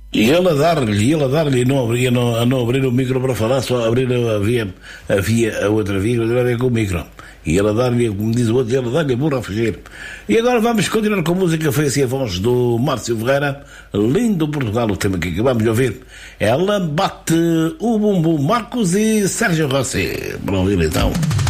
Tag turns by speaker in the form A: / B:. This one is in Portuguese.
A: E ele a dar-lhe, não abrir o micro para falar, só abrir a outra via, com o micro. E ele a dar-lhe, como diz o outro, ele a dar-lhe a burra a fugir. E agora vamos continuar com a música, foi assim a voz do Márcio Ferreira, Lindo Portugal, o tema que acabamos de ouvir. Ela bate o bumbum, Marcos e Sérgio Rossi. Para ouvir então.